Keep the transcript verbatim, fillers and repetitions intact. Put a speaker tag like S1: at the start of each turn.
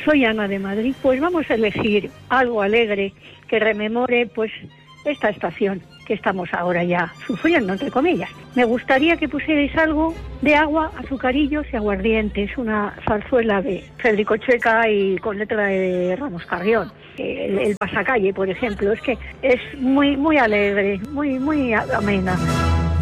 S1: soy Ana de Madrid. Pues vamos a elegir algo alegre que rememore pues esta estación que estamos ahora ya sufriendo, entre comillas. Me gustaría que pusierais algo de agua, azucarillos y aguardientes, una zarzuela de Federico Checa y con letra de Ramos Carrión. El, el pasacalle, por ejemplo, es que es muy, muy alegre, muy, muy amena.